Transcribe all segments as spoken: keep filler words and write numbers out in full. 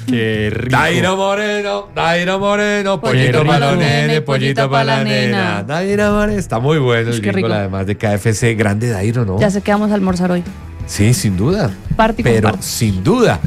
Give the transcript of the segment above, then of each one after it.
Qué rico. Dairo Moreno, Dairo Moreno, Pollito pollito pa' para los los nene, nenes, pollito para la nena. Dairo Moreno, está muy bueno el Qué rico. jingle, además de K F C, grande Dairo, ¿no? Ya sé que vamos a almorzar hoy. Sí, sin duda. Parte y Pero comparte. sin duda.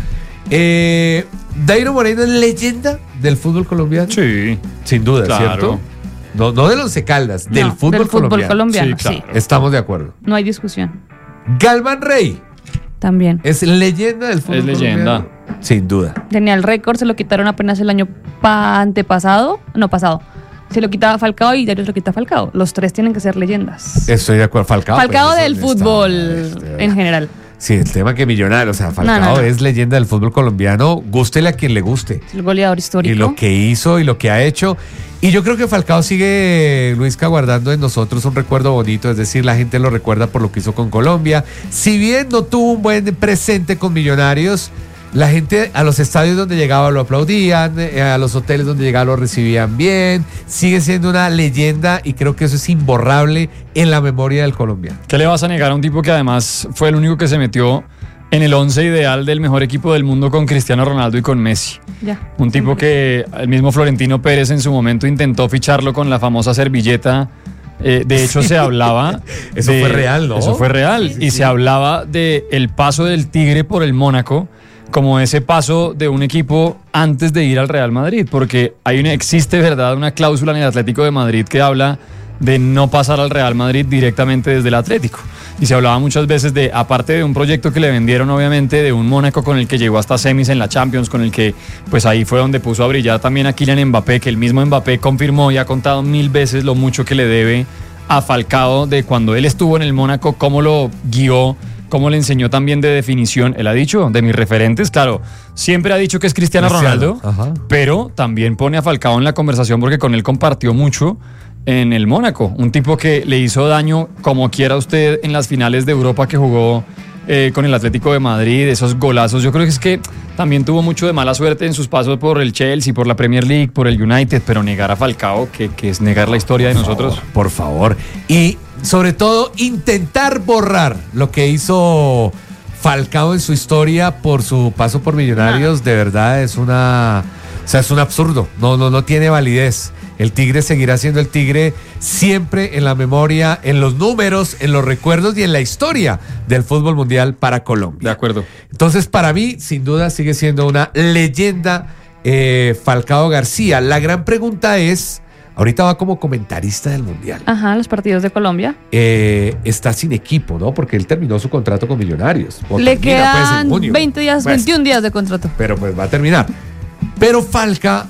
Eh, Dairo Moreno es leyenda del fútbol colombiano. Sí. Sin duda, Claro. ¿cierto? No, no de Once Caldas, del No, fútbol del fútbol colombiano. colombiano, Sí, sí. claro. Estamos de acuerdo. No hay discusión. Galván Rey También. es leyenda del fútbol Es leyenda. colombiano. Sin duda. Tenía el récord, se lo quitaron apenas el año pa- antepasado. No, pasado. Se lo quitaba Falcao y Diario se lo quita Falcao. Los tres tienen que ser leyendas. Estoy de acuerdo. Falcao. Falcao pues, del eso fútbol está- este, en general. Sí, el tema que millonario. O sea, Falcao No, no, no. es leyenda del fútbol colombiano. Gústele a quien le guste. El goleador histórico. Y lo que hizo y lo que ha hecho. Y yo creo que Falcao sigue, Luisca, guardando en nosotros un recuerdo bonito. Es decir, la gente lo recuerda por lo que hizo con Colombia. Si bien no tuvo un buen presente con Millonarios, la gente a los estadios donde llegaba lo aplaudían, eh, a los hoteles donde llegaba lo recibían bien. Sigue siendo una leyenda y creo que eso es imborrable en la memoria del colombiano. ¿Qué le vas a negar a un tipo que además fue el único que se metió en el once ideal del mejor equipo del mundo con Cristiano Ronaldo y con Messi? Ya. Un tipo que el mismo Florentino Pérez en su momento intentó ficharlo con la famosa servilleta. Eh, de hecho, se hablaba. Eso de- fue real, ¿no? Eso fue real. Sí, sí, y sí. se hablaba de el paso del Tigre por el Mónaco como ese paso de un equipo antes de ir al Real Madrid. Porque hay una, existe, ¿verdad?, una cláusula en el Atlético de Madrid que habla de no pasar al Real Madrid directamente desde el Atlético. Y se hablaba muchas veces de, aparte de un proyecto que le vendieron, obviamente, de un Mónaco con el que llegó hasta semis en la Champions, con el que, pues ahí fue donde puso a brillar también a Kylian Mbappé, que el mismo Mbappé confirmó y ha contado mil veces lo mucho que le debe a Falcao de cuando él estuvo en el Mónaco, cómo lo guió, cómo le enseñó también de definición. Él ha dicho, de mis referentes, claro, siempre ha dicho que es Cristiano, Cristiano, Ronaldo, ajá. pero también pone a Falcao en la conversación porque con él compartió mucho en el Mónaco. Un tipo que le hizo daño, como quiera usted, en las finales de Europa que jugó eh, con el Atlético de Madrid, esos golazos. Yo creo que es que también tuvo mucho de mala suerte en sus pasos por el Chelsea, por la Premier League, por el United, pero negar a Falcao, que, que es negar la historia de nosotros. Por favor. Y sobre todo, intentar borrar lo que hizo Falcao en su historia por su paso por Millonarios, de verdad es una. O sea, es un absurdo. No, no, no tiene validez. El Tigre seguirá siendo el Tigre siempre en la memoria, en los números, en los recuerdos y en la historia del fútbol mundial para Colombia. De acuerdo. Entonces, para mí, sin duda, sigue siendo una leyenda eh, Falcao García. La gran pregunta es, ahorita va como comentarista del Mundial. Ajá, los partidos de Colombia. Eh, está sin equipo, ¿no? Porque él terminó su contrato con Millonarios. O Le termina, pues, en quedan junio. veinte días, Pues, veintiún días de contrato. Pero pues va a terminar. Pero Falca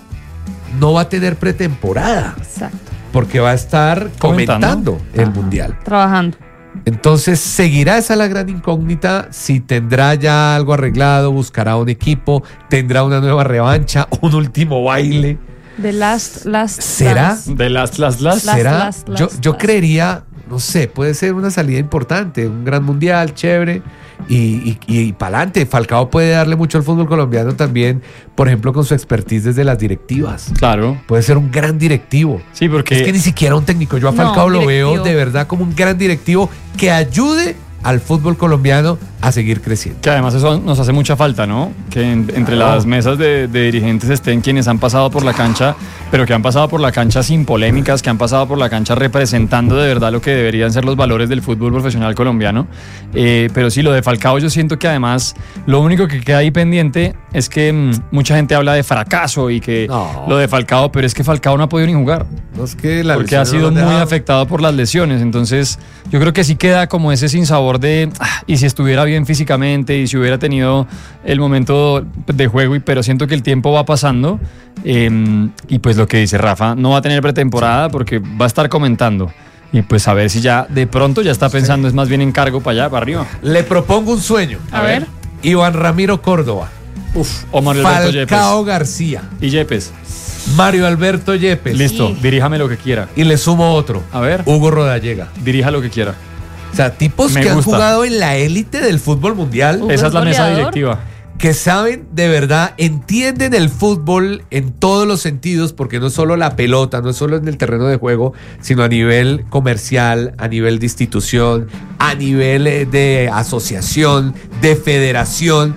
no va a tener pretemporada Exacto. porque va a estar Comentando. comentando el Ajá. Mundial. Trabajando. Entonces, ¿seguirá esa la gran incógnita? Si tendrá ya algo arreglado, buscará un equipo, tendrá una nueva revancha, un último baile. The last, last. ¿Será? dance. De las, las, las. Las- ¿Será? las- las- yo yo las. creería, no sé, puede ser una salida importante, un gran mundial, chévere. Y, y, y para adelante, Falcao puede darle mucho al fútbol colombiano también, por ejemplo, con su expertise desde las directivas. Claro. Puede ser un gran directivo. Sí, porque Es que ni siquiera un técnico. Yo a No, Falcao lo directivo. veo de verdad como un gran directivo que ayude al fútbol colombiano a seguir creciendo. Que además eso nos hace mucha falta, ¿no? Que en- entre Claro. las mesas de, de dirigentes estén quienes han pasado por la cancha, pero que han pasado por la cancha sin polémicas, que han pasado por la cancha representando de verdad lo que deberían ser los valores del fútbol profesional colombiano. Eh, pero sí, lo de Falcao yo siento que además lo único que queda ahí pendiente es que mm, mucha gente habla de fracaso y que No. lo de Falcao, pero es que Falcao no ha podido ni jugar. No es que la Porque ha lesión sido no lo muy deja- afectado por las lesiones. Entonces, yo creo que sí queda como ese sinsabor de. ah, y si estuviera bien físicamente y si hubiera tenido el momento de juego, y pero siento que el tiempo va pasando. eh, y pues lo que dice Rafa, no va a tener pretemporada porque va a estar comentando. Y pues a ver si ya de pronto ya está pensando, es más bien encargo para allá, para arriba. Le propongo un sueño. A ver. Iván Ramiro Córdoba, Uf, o Mario Alberto Yepes. Falcao García, Y Yepes. Mario Alberto Yepes. Listo, Sí. diríjame lo que quiera. Y le sumo otro. A ver, Hugo Rodallega. dirija lo que quiera. O sea, tipos Me que han gusta. jugado en la élite del fútbol mundial, Hugo Esa es la mesa goleador. directiva. que saben de verdad, entienden el fútbol en todos los sentidos, porque no es solo la pelota, no es solo en el terreno de juego, sino a nivel comercial, a nivel de institución, a nivel eh, de asociación, de federación.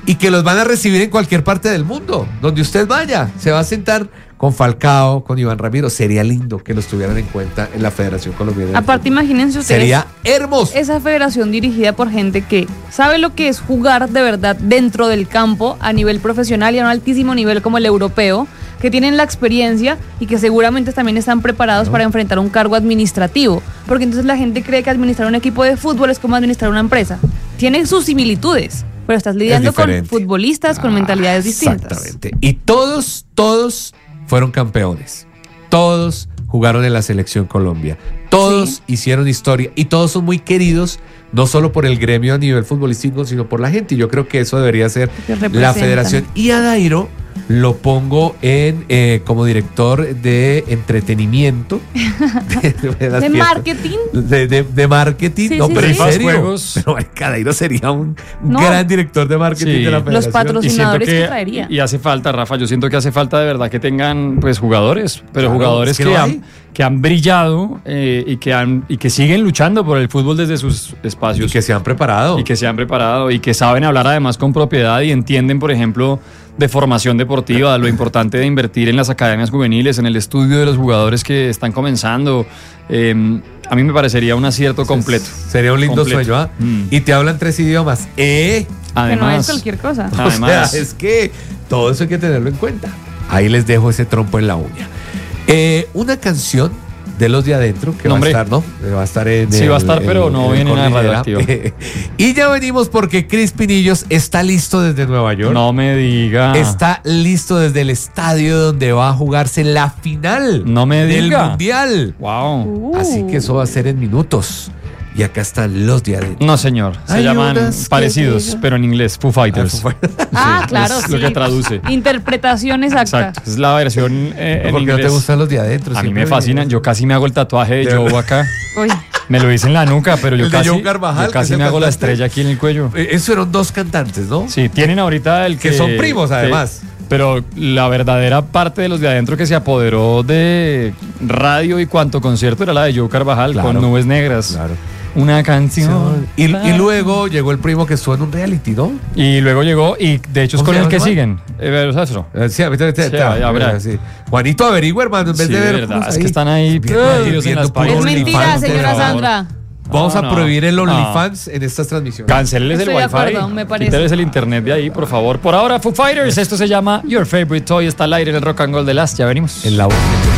y que los van a recibir en cualquier parte del mundo, donde usted vaya. Se va a sentar con Falcao, con Iván Ramiro. Sería lindo que los tuvieran en cuenta en la Federación Colombiana de Aparte, Fútbol. imagínense ustedes. Sería hermoso. Esa federación dirigida por gente que sabe lo que es jugar de verdad dentro del campo a nivel profesional y a un altísimo nivel como el europeo, que tienen la experiencia y que seguramente también están preparados ¿no? para enfrentar un cargo administrativo. Porque entonces la gente cree que administrar un equipo de fútbol es como administrar una empresa. Tiene sus similitudes, pero estás lidiando con diferente. futbolistas con Ah, mentalidades distintas. Exactamente. Y todos, todos fueron campeones. Todos jugaron en la selección Colombia. Todos Sí. hicieron historia y todos son muy queridos, no solo por el gremio a nivel futbolístico, sino por la gente. Y yo creo que eso debería ser Que la representan. federación. Y a Dairo lo pongo en eh, como director de entretenimiento. De, de las De fiestas. marketing. De, de- de marketing. Sí, no, sí, pero sí. en serio. Juegos. Pero ay, Dairo sería un No. gran director de marketing Sí. de la Los federación. patrocinios. Y siento Patrocinadores que que traería. y hace falta, Rafa, yo siento que hace falta de verdad que tengan pues jugadores, pero Claro, jugadores es que que, no han, hay. que han brillado eh, y que han y que siguen luchando por el fútbol desde sus Y espacios que se han preparado. y que se han preparado y que saben hablar además con propiedad y entienden, por ejemplo, de formación deportiva, lo importante de invertir en las academias juveniles, en el estudio de los jugadores que están comenzando. Eh, a mí me parecería un acierto completo. Sería un lindo Completo. sueño, ¿ah? Mm. Y te hablan tres idiomas. ¿Eh? Que no Además, es cualquier cosa. O Además. sea, es que todo eso hay que tenerlo en cuenta. Ahí les dejo ese trompo en la uña. Eh, una canción de los de adentro que Nombre. va a estar, ¿no? Eh, Va a estar en. Sí, el- va a estar, pero el- no el viene en la Cordillera. radioactiva. Y ya venimos porque Chris Pinillos está listo desde Nueva York. no me diga. Está listo desde el estadio donde va a jugarse la final No me del diga. Mundial. Wow. Uh. Así que eso va a ser en minutos. Y acá están los de adentro. No, señor. Se Hay llaman unas que parecidos, llegan. pero en inglés. Foo Fighters. Ah, Sí, claro, es sí. lo que traduce. Interpretación exacta. Exacto. Es la versión eh, en ¿Por qué no inglés. te gustan los de adentro? A mí Siempre me fascinan. Yo casi me hago el tatuaje de De Joe verdad. acá. Uy, Me lo hice en la nuca, pero yo El de casi, Joe Carvajal, yo casi que es me el hago la cantante. estrella aquí en el cuello. Eh, Esos eran dos cantantes, ¿no? Sí, tienen ahorita el que... Que son primos, que- además. pero la verdadera parte de los de adentro que se apoderó de radio y cuanto concierto era la de Joe Carvajal Claro. con Nubes Negras. Claro. Una canción. Y, y luego llegó el primo que estuvo en un reality, ¿no? Y luego llegó, y de hecho es ¿Cómo con se el que llama? siguen. Eh, ¿verdad eso? Eh, Sí, a mí también te- Sí, te- ya, verá. sí. Juanito, averigüe, hermano, en vez Sí, de ver. verdad, cosas es que están ahí viendo- perdidos en viendo las puro es páginas. mentira, OnlyFans, por señora favor. Sandra. Vamos No, a no, prohibir el no. OnlyFans en estas transmisiones. Canceles el Estoy de wifi. acuerdo, me parece. Quíteles el internet de ahí, por favor. Por ahora, Foo Fighters. Esto se llama Your Favorite Toy. Está al aire en el Rock and Roll de Last. Ya venimos. En la voz.